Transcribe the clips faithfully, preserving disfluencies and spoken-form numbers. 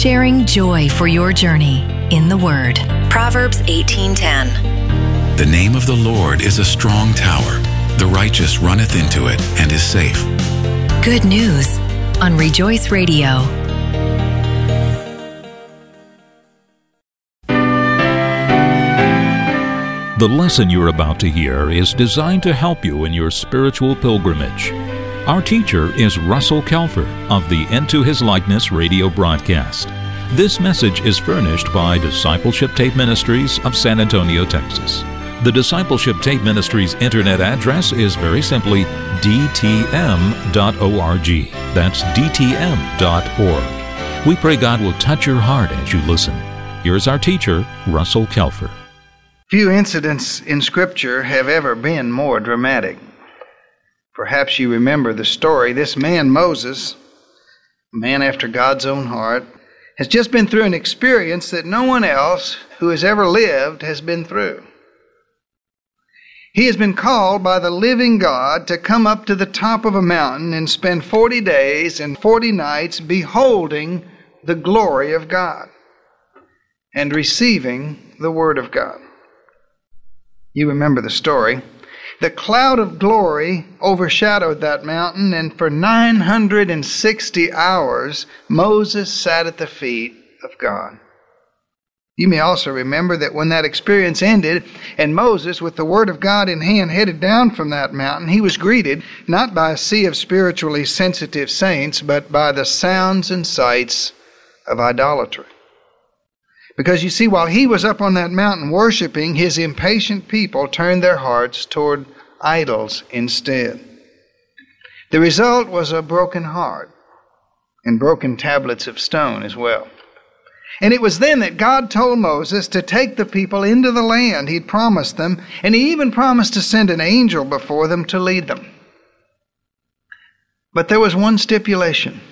sharing joy for your journey in the Word. Proverbs eighteen ten. The name of the Lord is a strong tower. The righteous runneth into it and is safe. Good news on Rejoice Radio. The lesson you're about to hear is designed to help you in your spiritual pilgrimage. Our teacher is Russell Kelfer of the Into His Likeness radio broadcast. This message is furnished by Discipleship Tape Ministries of San Antonio, Texas. The Discipleship Tape Ministries internet address is very simply d t m dot org. That's d t m dot org. We pray God will touch your heart as you listen. Here's our teacher, Russell Kelfer. Few incidents in Scripture have ever been more dramatic. Perhaps you remember the story. This man, Moses, a man after God's own heart, has just been through an experience that no one else who has ever lived has been through. He has been called by the living God to come up to the top of a mountain and spend forty days and forty nights beholding the glory of God and receiving the Word of God. You remember the story. The cloud of glory overshadowed that mountain, and for nine hundred sixty hours, Moses sat at the feet of God. You may also remember that when that experience ended, and Moses, with the Word of God in hand, headed down from that mountain, he was greeted not by a sea of spiritually sensitive saints, but by the sounds and sights of idolatry. Because you see, while he was up on that mountain worshiping, his impatient people turned their hearts toward idols instead. The result was a broken heart and broken tablets of stone as well. And it was then that God told Moses to take the people into the land He'd promised them, and He even promised to send an angel before them to lead them. But there was one stipulation.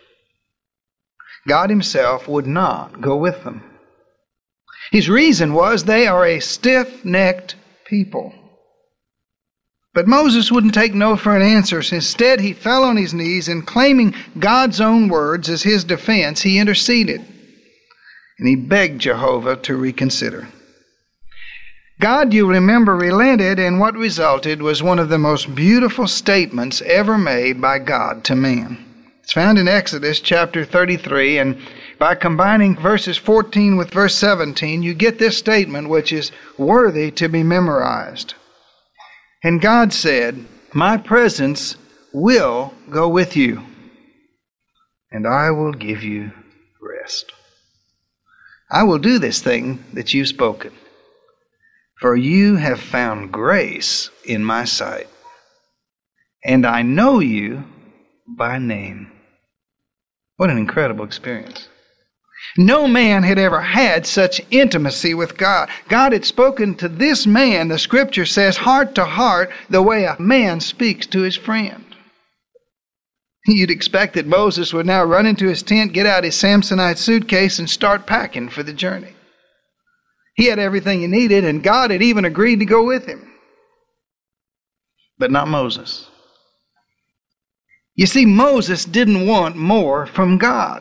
God Himself would not go with them. His reason was they are a stiff-necked people. But Moses wouldn't take no for an answer. Instead, he fell on his knees and, claiming God's own words as his defense, he interceded. And he begged Jehovah to reconsider. God, you remember, relented, and what resulted was one of the most beautiful statements ever made by God to man. It's found in Exodus chapter thirty-three, and by combining verses fourteen with verse seventeen, you get this statement which is worthy to be memorized. And God said, "My presence will go with you, and I will give you rest. I will do this thing that you've spoken, for you have found grace in my sight, and I know you by name." What an incredible experience. No man had ever had such intimacy with God. God had spoken to this man, the Scripture says, heart to heart, the way a man speaks to his friend. You'd expect that Moses would now run into his tent, get out his Samsonite suitcase, and start packing for the journey. He had everything he needed, and God had even agreed to go with him. But not Moses. You see, Moses didn't want more from God.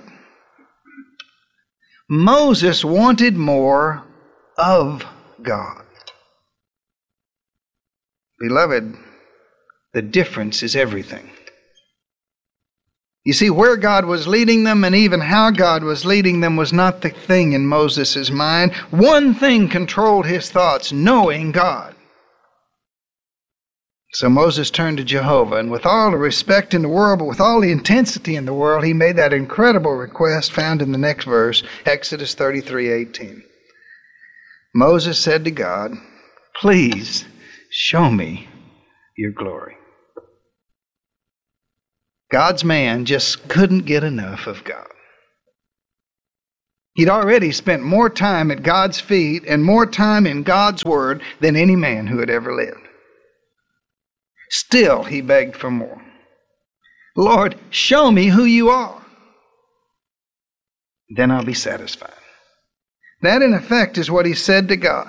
Moses wanted more of God. Beloved, the difference is everything. You see, where God was leading them and even how God was leading them was not the thing in Moses' mind. One thing controlled his thoughts, knowing God. So Moses turned to Jehovah, and with all the respect in the world, but with all the intensity in the world, he made that incredible request found in the next verse, Exodus thirty-three eighteen. Moses said to God, "Please show me your glory." God's man just couldn't get enough of God. He'd already spent more time at God's feet and more time in God's Word than any man who had ever lived. Still, he begged for more. "Lord, show me who you are. Then I'll be satisfied." That, in effect, is what he said to God.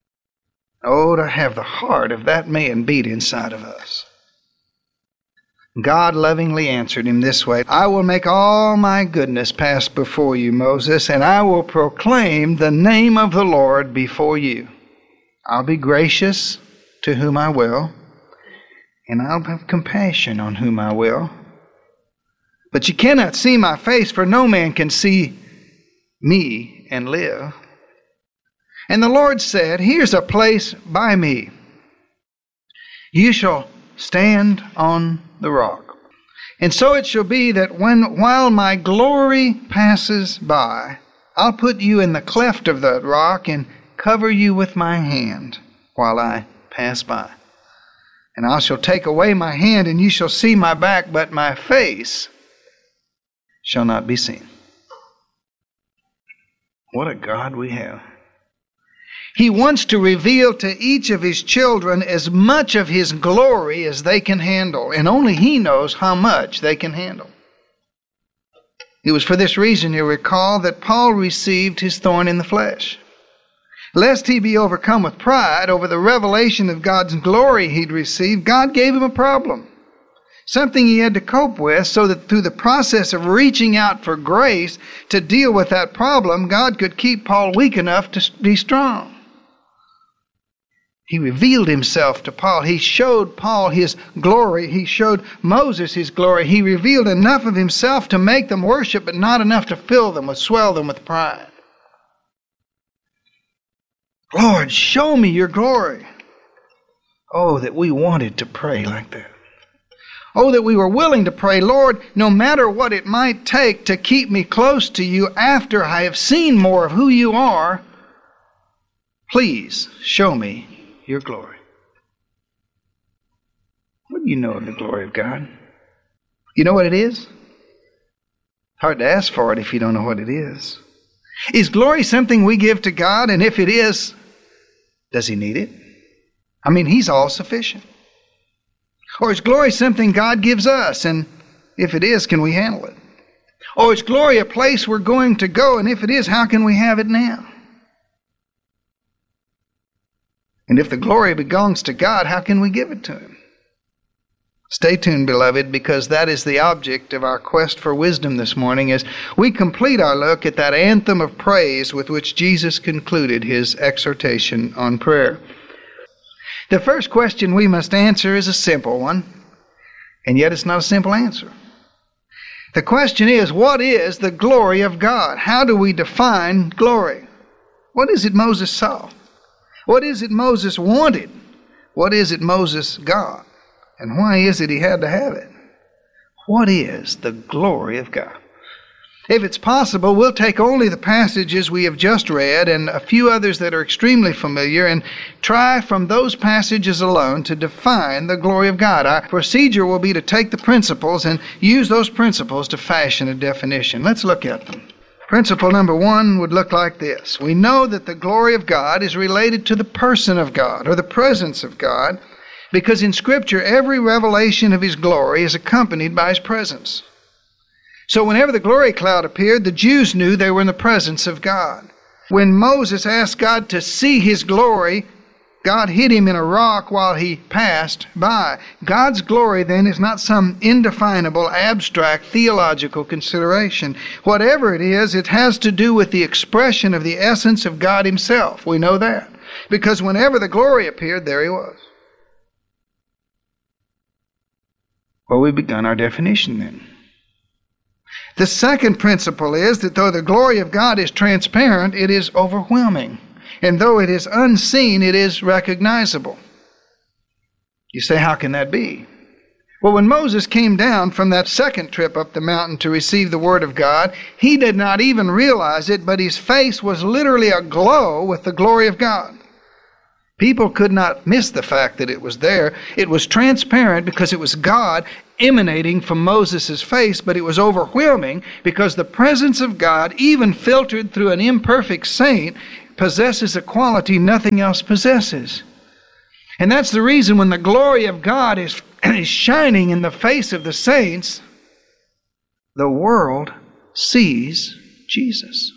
Oh, to have the heart of that man beat inside of us. God lovingly answered him this way, I will make all my goodness pass before you, Moses, and I will proclaim the name of the Lord before you. I'll be gracious to whom I will, and I'll have compassion on whom I will. But you cannot see my face, for no man can see me and live. And the Lord said, here's a place by me. You shall stand on the rock. And so it shall be that when while my glory passes by, I'll put you in the cleft of that rock and cover you with my hand while I pass by. And I shall take away my hand, and you shall see my back, but my face shall not be seen. What a God we have. He wants to reveal to each of his children as much of his glory as they can handle, and only he knows how much they can handle. It was for this reason, you recall, that Paul received his thorn in the flesh. Lest he be overcome with pride over the revelation of God's glory he'd received, God gave him a problem, something he had to cope with, so that through the process of reaching out for grace to deal with that problem, God could keep Paul weak enough to be strong. He revealed himself to Paul. He showed Paul his glory. He showed Moses his glory. He revealed enough of himself to make them worship, but not enough to fill them, or swell them with pride. Lord, show me your glory. Oh, that we wanted to pray like that. Oh, that we were willing to pray, Lord, no matter what it might take to keep me close to you after I have seen more of who you are, please show me your glory. What do you know of the glory of God? You know what it is? Hard to ask for it if you don't know what it is. Is glory something we give to God? And if it is, does he need it? I mean, he's all sufficient. Or is glory something God gives us? And if it is, can we handle it? Or is glory a place we're going to go? And if it is, how can we have it now? And if the glory belongs to God, how can we give it to him? Stay tuned, beloved, because that is the object of our quest for wisdom this morning as we complete our look at that anthem of praise with which Jesus concluded his exhortation on prayer. The first question we must answer is a simple one, and yet it's not a simple answer. The question is, what is the glory of God? How do we define glory? What is it Moses saw? What is it Moses wanted? What is it Moses got? And why is it he had to have it? What is the glory of God? If it's possible, we'll take only the passages we have just read and a few others that are extremely familiar and try from those passages alone to define the glory of God. Our procedure will be to take the principles and use those principles to fashion a definition. Let's look at them. Principle number one would look like this. We know that the glory of God is related to the person of God or the presence of God, because in Scripture every revelation of his glory is accompanied by his presence. So whenever the glory cloud appeared, the Jews knew they were in the presence of God. When Moses asked God to see his glory, God hid him in a rock while he passed by. God's glory then is not some indefinable, abstract, theological consideration. Whatever it is, it has to do with the expression of the essence of God himself. We know that. Because whenever the glory appeared, there he was. Well, we've begun our definition then. The second principle is that though the glory of God is transparent, it is overwhelming. And though it is unseen, it is recognizable. You say, how can that be? Well, when Moses came down from that second trip up the mountain to receive the Word of God, he did not even realize it, but his face was literally aglow with the glory of God. People could not miss the fact that it was there. It was transparent because it was God emanating from Moses' face, but it was overwhelming because the presence of God, even filtered through an imperfect saint, possesses a quality nothing else possesses. And that's the reason when the glory of God is, is shining in the face of the saints, the world sees Jesus.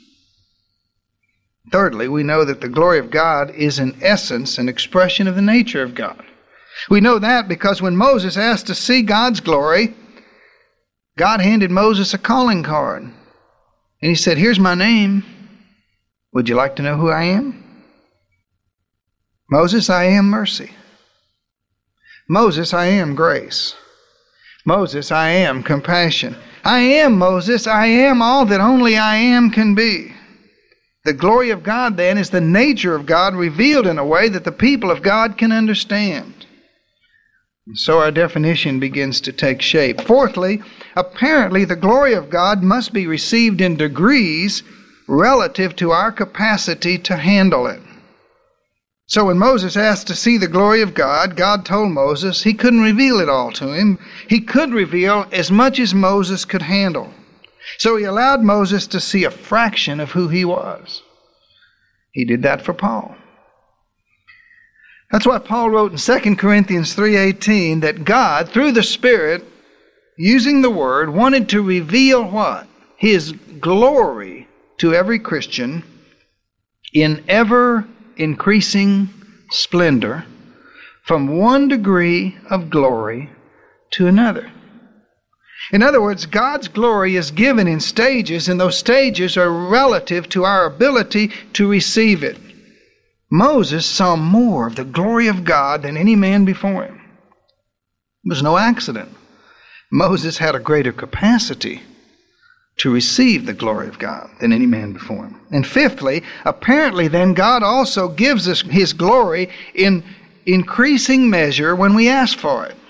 Thirdly, we know that the glory of God is in essence an expression of the nature of God. We know that because when Moses asked to see God's glory, God handed Moses a calling card. And he said, here's my name. Would you like to know who I am? Moses, I am mercy. Moses, I am grace. Moses, I am compassion. I am, Moses, I am all that only I am can be. The glory of God, then, is the nature of God revealed in a way that the people of God can understand. And so our definition begins to take shape. Fourthly, apparently the glory of God must be received in degrees relative to our capacity to handle it. So when Moses asked to see the glory of God, God told Moses he couldn't reveal it all to him. He could reveal as much as Moses could handle. So he allowed Moses to see a fraction of who he was. He did that for Paul. That's why Paul wrote in Second Corinthians three eighteen that God, through the Spirit, using the Word, wanted to reveal what? His glory to every Christian in ever increasing splendor from one degree of glory to another. In other words, God's glory is given in stages, and those stages are relative to our ability to receive it. Moses saw more of the glory of God than any man before him. It was no accident. Moses had a greater capacity to receive the glory of God than any man before him. And fifthly, apparently then God also gives us His glory in increasing measure when we ask for it.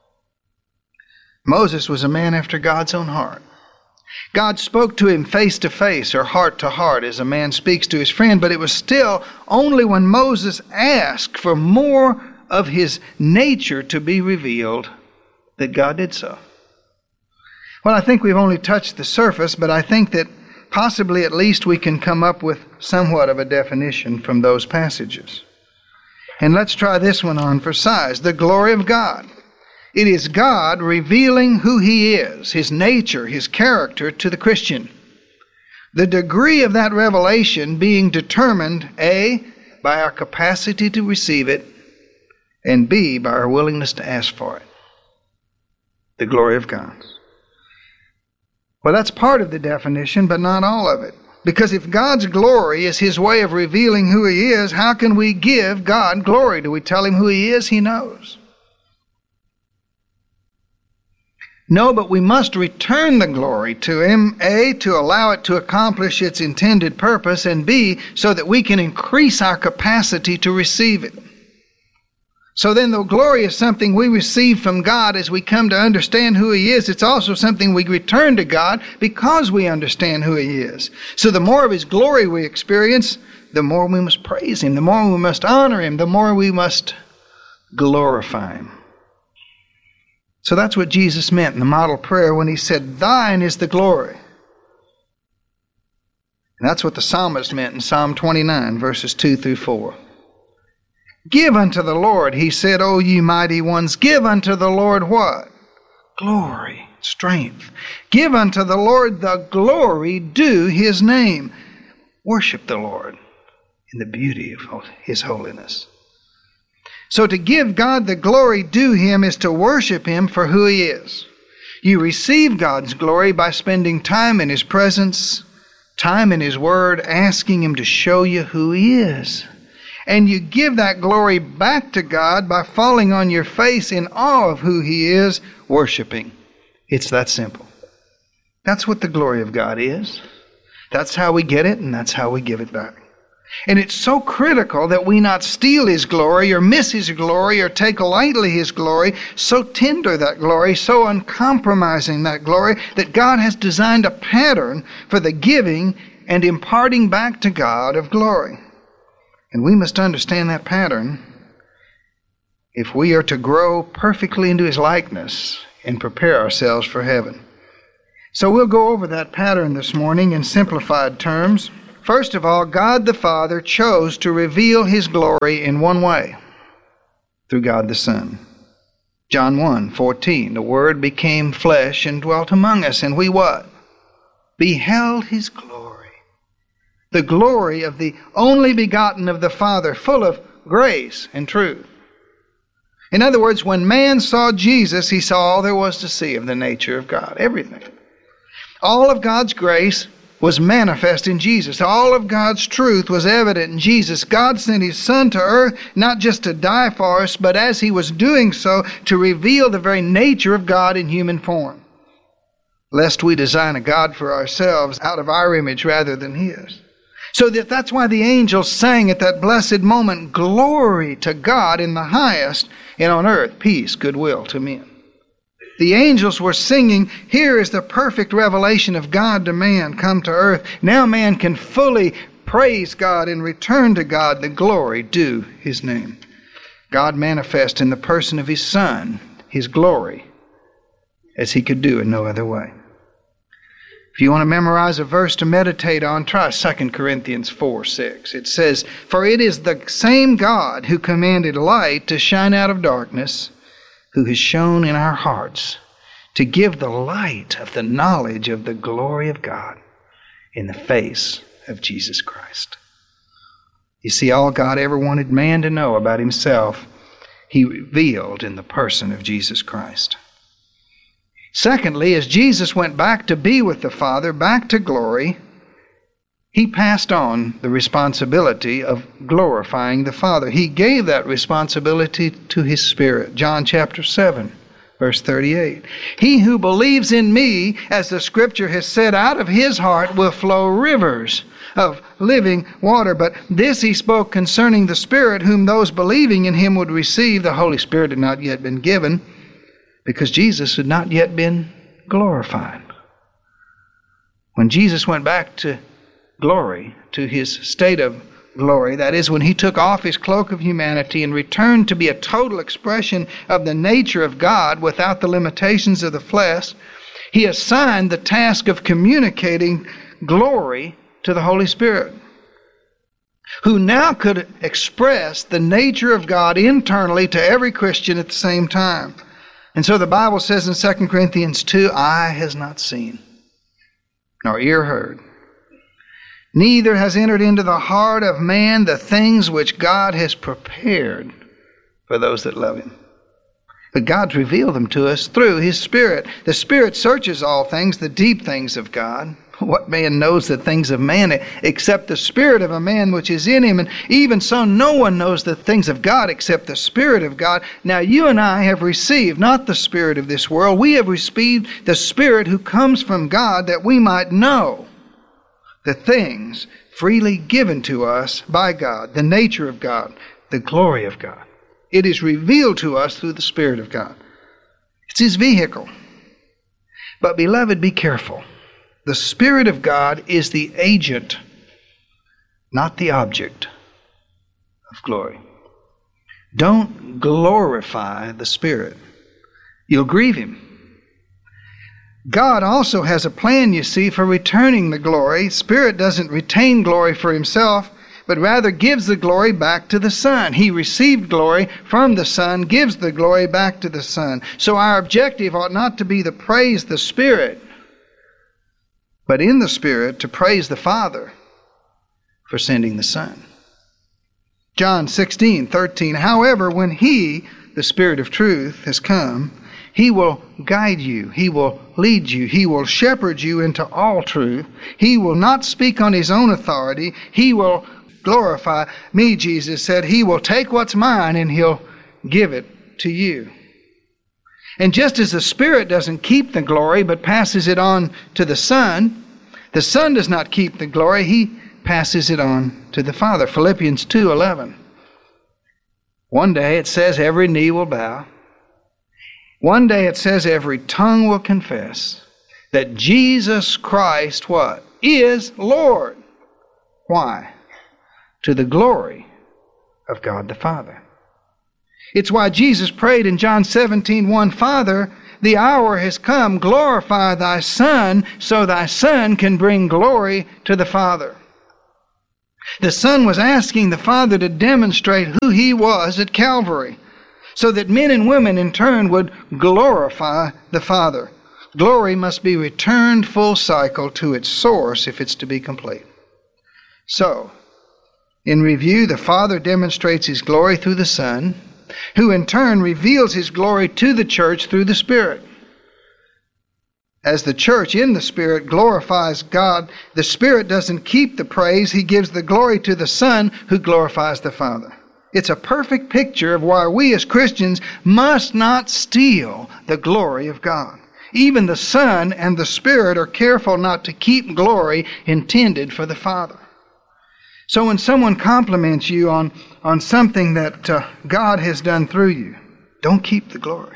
Moses was a man after God's own heart. God spoke to him face to face or heart to heart as a man speaks to his friend, but it was still only when Moses asked for more of his nature to be revealed that God did so. Well, I think we've only touched the surface, but I think that possibly at least we can come up with somewhat of a definition from those passages. And let's try this one on for size. The glory of God. It is God revealing who He is, His nature, His character to the Christian. The degree of that revelation being determined, A, by our capacity to receive it, and B, by our willingness to ask for it. The glory of God. Well, that's part of the definition, but not all of it. Because if God's glory is His way of revealing who He is, how can we give God glory? Do we tell Him who He is? He knows. No, but we must return the glory to Him, A, to allow it to accomplish its intended purpose, and B, so that we can increase our capacity to receive it. So then the glory is something we receive from God as we come to understand who He is. It's also something we return to God because we understand who He is. So the more of His glory we experience, the more we must praise Him, the more we must honor Him, the more we must glorify Him. So that's what Jesus meant in the model prayer when He said, "Thine is the glory." And that's what the psalmist meant in Psalm twenty-nine, verses two through four. "Give unto the Lord," he said, "O ye mighty ones, give unto the Lord" what? Glory, strength. "Give unto the Lord the glory due His name." Worship the Lord in the beauty of His holiness. So to give God the glory due Him is to worship Him for who He is. You receive God's glory by spending time in His presence, time in His Word, asking Him to show you who He is. And you give that glory back to God by falling on your face in awe of who He is, worshiping. It's that simple. That's what the glory of God is. That's how we get it, and that's how we give it back. And it's so critical that we not steal His glory or miss His glory or take lightly His glory, so tender that glory, so uncompromising that glory, that God has designed a pattern for the giving and imparting back to God of glory. And we must understand that pattern if we are to grow perfectly into His likeness and prepare ourselves for heaven. So we'll go over that pattern this morning in simplified terms. First of all, God the Father chose to reveal His glory in one way, through God the Son. John one fourteen, the Word became flesh and dwelt among us, and we what? Beheld His glory. The glory of the only begotten of the Father, full of grace and truth. In other words, when man saw Jesus, he saw all there was to see of the nature of God. Everything. All of God's grace was manifest in Jesus. All of God's truth was evident in Jesus. God sent His Son to earth not just to die for us, but as He was doing so, to reveal the very nature of God in human form. Lest we design a God for ourselves out of our image rather than His. So that that's why the angels sang at that blessed moment, "Glory to God in the highest, and on earth peace, goodwill to men." The angels were singing, here is the perfect revelation of God to man come to earth. Now man can fully praise God and return to God the glory due His name. God manifest in the person of His Son His glory as He could do in no other way. If you want to memorize a verse to meditate on, try Second Corinthians four six. It says, "For it is the same God who commanded light to shine out of darkness, who has shone in our hearts to give the light of the knowledge of the glory of God in the face of Jesus Christ." You see, all God ever wanted man to know about Himself, He revealed in the person of Jesus Christ. Secondly, as Jesus went back to be with the Father, back to glory, He passed on the responsibility of glorifying the Father. He gave that responsibility to His Spirit. John chapter seven, verse thirty-eight. "He who believes in me, as the Scripture has said, out of his heart will flow rivers of living water. But this He spoke concerning the Spirit, whom those believing in Him would receive." The Holy Spirit had not yet been given, because Jesus had not yet been glorified. When Jesus went back to glory, to His state of glory, that is, when He took off His cloak of humanity and returned to be a total expression of the nature of God without the limitations of the flesh, He assigned the task of communicating glory to the Holy Spirit, who now could express the nature of God internally to every Christian at the same time. And so the Bible says in Second Corinthians two, "Eye has not seen, nor ear heard, neither has entered into the heart of man the things which God has prepared for those that love Him." But God's revealed them to us through His Spirit. The Spirit searches all things, the deep things of God. What man knows the things of man except the spirit of a man which is in him? And even so, no one knows the things of God except the Spirit of God. Now you and I have received not the spirit of this world. We have received the Spirit who comes from God, that we might know the things freely given to us by God, the nature of God, the glory of God. It is revealed to us through the Spirit of God. It's His vehicle. But beloved, be careful. The Spirit of God is the agent, not the object of glory. Don't glorify the Spirit. You'll grieve Him. God also has a plan, you see, for returning the glory. Spirit doesn't retain glory for Himself, but rather gives the glory back to the Son. He received glory from the Son, gives the glory back to the Son. So our objective ought not to be to praise the Spirit, but in the Spirit to praise the Father for sending the Son. John sixteen thirteen, "However, when He, the Spirit of truth, has come, He will guide you, He will lead you, He will shepherd you into all truth. He will not speak on His own authority. He will glorify me," Jesus said. "He will take what's mine and He'll give it to you." And just as the Spirit doesn't keep the glory but passes it on to the Son, the Son does not keep the glory. He passes it on to the Father. Philippians two eleven. One day it says every knee will bow. One day it says every tongue will confess that Jesus Christ, what? Is Lord. Why? To the glory of God the Father. It's why Jesus prayed in John seventeen one, "Father, the hour has come, glorify Thy Son, so Thy Son can bring glory to the Father." The Son was asking the Father to demonstrate who He was at Calvary, so that men and women in turn would glorify the Father. Glory must be returned full cycle to its source if it's to be complete. So, in review, the Father demonstrates His glory through the Son. who in turn reveals His glory to the church through the Spirit. As the church in the Spirit glorifies God, the Spirit doesn't keep the praise. He gives the glory to the Son, who glorifies the Father. It's a perfect picture of why we as Christians must not steal the glory of God. Even the Son and the Spirit are careful not to keep glory intended for the Father. So when someone compliments you on, on something that uh, God has done through you, don't keep the glory.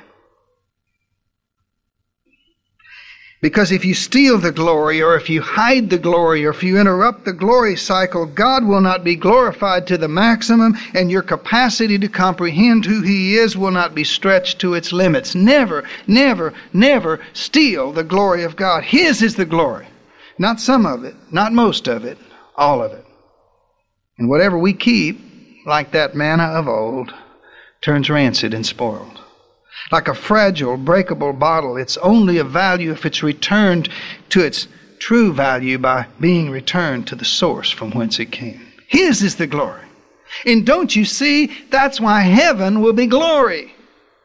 Because if you steal the glory, or if you hide the glory, or if you interrupt the glory cycle, God will not be glorified to the maximum, and your capacity to comprehend who He is will not be stretched to its limits. Never, never, never steal the glory of God. His is the glory. Not some of it, not most of it, all of it. And whatever we keep, like that manna of old, turns rancid and spoiled. Like a fragile, breakable bottle, it's only of value if it's returned to its true value by being returned to the source from whence it came. His is the glory. And don't you see, that's why heaven will be glory.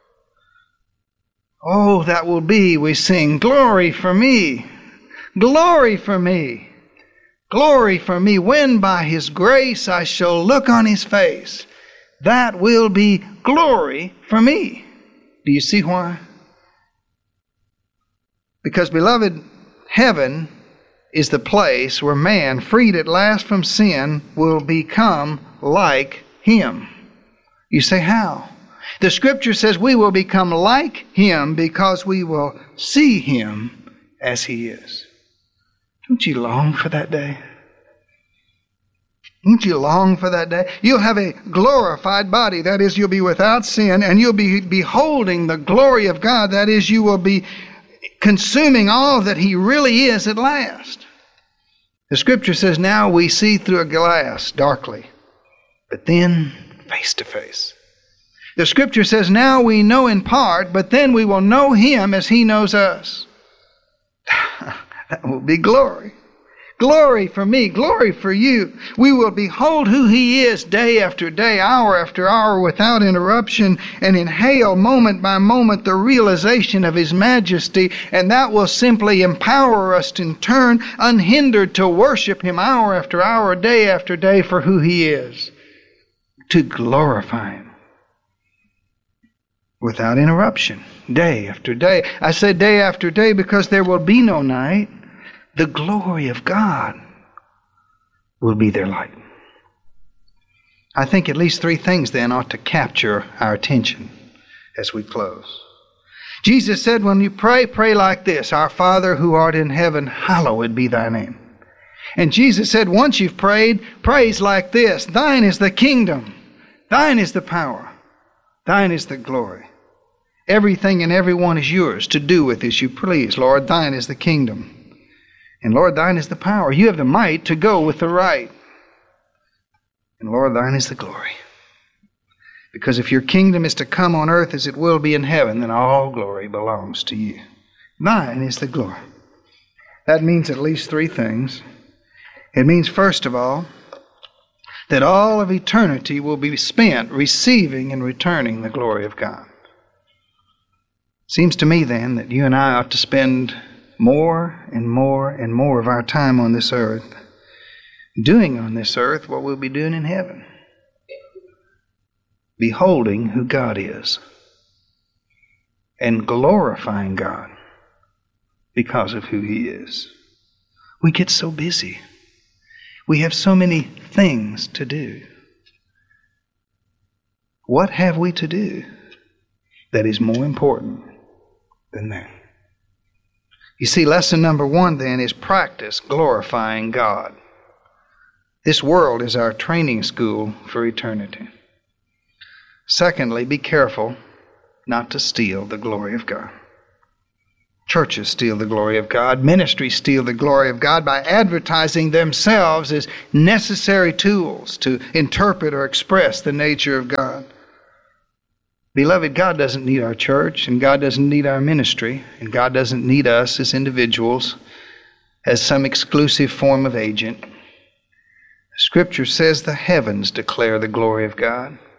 Oh, that will be, we sing, glory for me, glory for me, glory for me, when by His grace I shall look on His face. That will be glory for me. Do you see why? Because, beloved, heaven is the place where man, freed at last from sin, will become like Him. You say, how? The Scripture says we will become like Him because we will see Him as He is. Don't you long for that day? Don't you long for that day? You'll have a glorified body. That is, you'll be without sin, and you'll be beholding the glory of God. That is, you will be consuming all that He really is at last. The Scripture says, now we see through a glass darkly, but then face to face. The Scripture says, now we know in part, but then we will know Him as He knows us. That will be glory. Glory for me, glory for you. We will behold who He is day after day, hour after hour, without interruption, and inhale moment by moment the realization of His majesty, and that will simply empower us in turn, unhindered, to worship Him hour after hour, day after day, for who He is, to glorify Him without interruption, day after day. I said day after day because there will be no night. The glory of God will be their light. I think at least three things then ought to capture our attention as we close. Jesus said, when you pray, pray like this: Our Father who art in heaven, hallowed be thy name. And Jesus said, once you've prayed, praise like this: Thine is the kingdom, thine is the power, thine is the glory. Everything and everyone is yours to do with as you please. Lord, thine is the kingdom. And Lord, thine is the power. You have the might to go with the right. And Lord, thine is the glory. Because if your kingdom is to come on earth as it will be in heaven, then all glory belongs to you. Thine is the glory. That means at least three things. It means, first of all, that all of eternity will be spent receiving and returning the glory of God. Seems to me then that you and I ought to spend more and more and more of our time on this earth doing on this earth what we'll be doing in heaven. Beholding who God is and glorifying God because of who He is. We get so busy. We have so many things to do. What have we to do that is more important than that? You see, lesson number one then is practice glorifying God. This world is our training school for eternity. Secondly, be careful not to steal the glory of God. Churches steal the glory of God. Ministries steal the glory of God by advertising themselves as necessary tools to interpret or express the nature of God. Beloved, God doesn't need our church, and God doesn't need our ministry, and God doesn't need us as individuals as some exclusive form of agent. Scripture says the heavens declare the glory of God.